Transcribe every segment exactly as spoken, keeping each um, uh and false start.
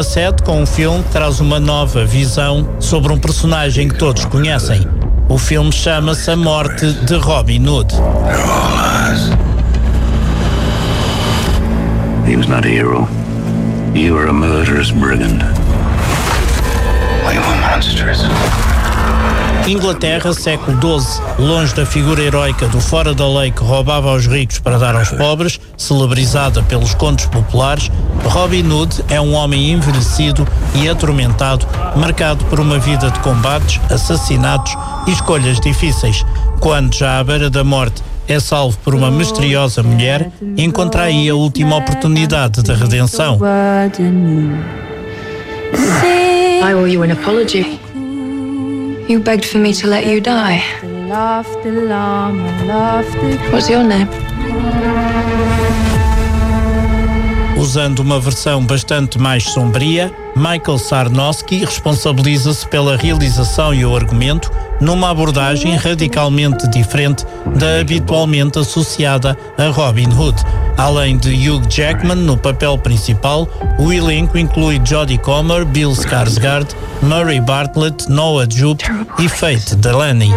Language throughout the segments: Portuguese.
sete, com um filme que traz uma nova visão sobre um personagem que todos conhecem. O filme chama-se A Morte de Robin Hood. He was not a hero. You were a murderous brigand. We were monsters. Inglaterra, século doze, longe da figura heroica do fora da lei que roubava aos ricos para dar aos pobres, celebrizada pelos contos populares, Robin Hood é um homem envelhecido e atormentado, marcado por uma vida de combates, assassinatos e escolhas difíceis. Quando, já à beira da morte, é salvo por uma misteriosa mulher, encontra aí a última oportunidade de redenção. I owe you an apology. You begged for me to let you die. What's your name? Usando uma versão bastante mais sombria, Michael Sarnowski responsabiliza-se pela realização e o argumento numa abordagem radicalmente diferente da habitualmente associada a Robin Hood. Além de Hugh Jackman no papel principal, o elenco inclui Jodie Comer, Bill Skarsgård, Murray Bartlett, Noah Jupe e Faith Delaney.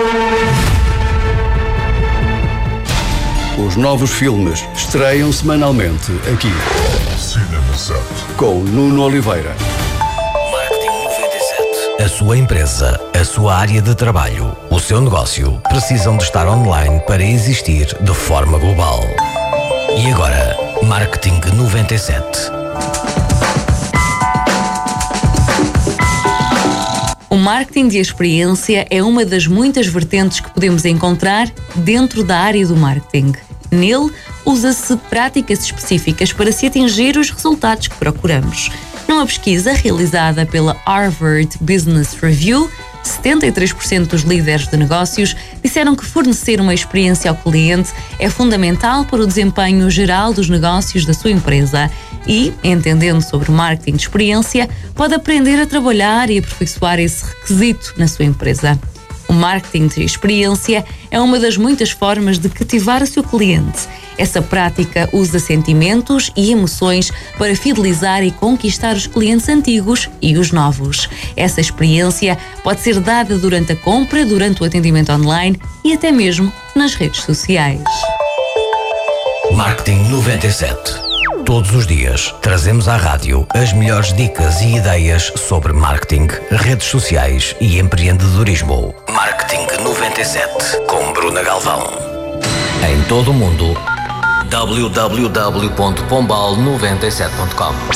Os novos filmes estreiam semanalmente aqui. Com Nuno Oliveira. Marketing noventa e sete. A sua empresa, a sua área de trabalho, o seu negócio precisam de estar online para existir de forma global. E agora, Marketing noventa e sete. O marketing de experiência é uma das muitas vertentes que podemos encontrar dentro da área do marketing. Nele, usa-se práticas específicas para se atingir os resultados que procuramos. Numa pesquisa realizada pela Harvard Business Review, setenta e três por cento dos líderes de negócios disseram que fornecer uma experiência ao cliente é fundamental para o desempenho geral dos negócios da sua empresa. E, entendendo sobre marketing de experiência, pode aprender a trabalhar e aperfeiçoar esse requisito na sua empresa. O marketing de experiência é uma das muitas formas de cativar o seu cliente. Essa prática usa sentimentos e emoções para fidelizar e conquistar os clientes antigos e os novos. Essa experiência pode ser dada durante a compra, durante o atendimento online e até mesmo nas redes sociais. Marketing noventa e sete. Todos os dias trazemos à rádio as melhores dicas e ideias sobre marketing, redes sociais e empreendedorismo. Marketing noventa e sete com Bruna Galvão. Em todo o mundo, w w w ponto pombal noventa e sete ponto com.